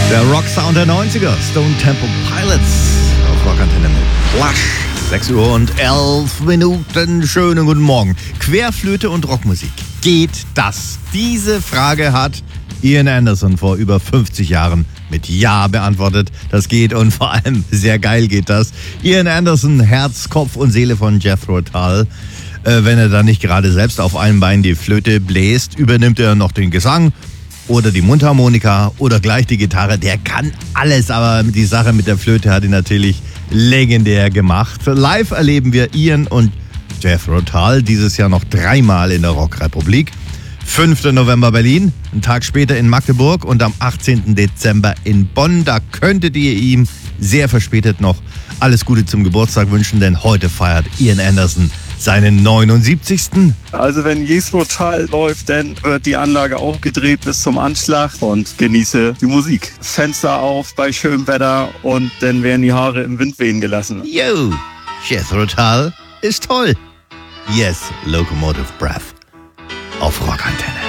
Der Rocksound der 90er, Stone Temple Pilots auf Rockantenne mit Plush. 6 Uhr und 11 Minuten, schönen guten Morgen. Querflöte und Rockmusik, geht das? Diese Frage hat Ian Anderson vor über 50 Jahren mit Ja beantwortet. Das geht und vor allem sehr geil geht das. Ian Anderson, Herz, Kopf und Seele von Jethro Tull. Wenn er dann nicht gerade selbst auf einem Bein die Flöte bläst, übernimmt er noch den Gesang oder die Mundharmonika oder gleich die Gitarre. Der kann alles, aber die Sache mit der Flöte hat ihn natürlich legendär gemacht. Live erleben wir Ian und Jethro Tull dieses Jahr noch 3-mal in der Rockrepublik. 5. November Berlin, einen Tag später in Magdeburg und am 18. Dezember in Bonn. Da könntet ihr ihm sehr verspätet noch alles Gute zum Geburtstag wünschen, denn heute feiert Ian Anderson seinen 79. Also wenn Jethro Tull läuft, dann wird die Anlage auch gedreht bis zum Anschlag und genieße die Musik. Fenster auf bei schönem Wetter und dann werden die Haare im Wind wehen gelassen. Yo, Jethro Tull ist toll. Yes, Locomotive Breath auf Rockantenne.